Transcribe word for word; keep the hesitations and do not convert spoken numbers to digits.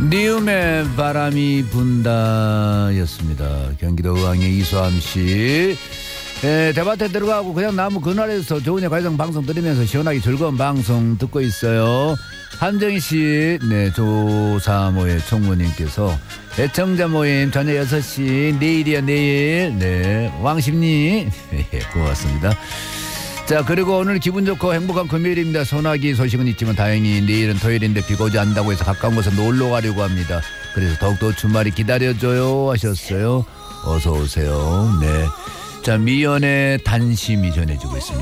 니움의 바람이 분다였습니다. 경기도 의왕의 이수함씨. 예, 대밭에 들어가고 그냥 나무 그늘에서 좋은 과정 방송 들으면서 시원하게 즐거운 방송 듣고 있어요. 한정희씨, 네, 조사모의 총무님께서 애청자 모임 저녁 여섯 시 내일이야 내일. 네, 왕십리. 예, 고맙습니다. 자, 그리고 오늘 기분 좋고 행복한 금요일입니다. 소나기 소식은 있지만 다행히 내일은 토요일인데 비가 오지 않는다고 해서 가까운 곳에 놀러 가려고 합니다. 그래서 더욱더 주말이 기다려줘요 하셨어요. 어서 오세요. 네. 자, 미연의 단심이 전해지고 있습니다.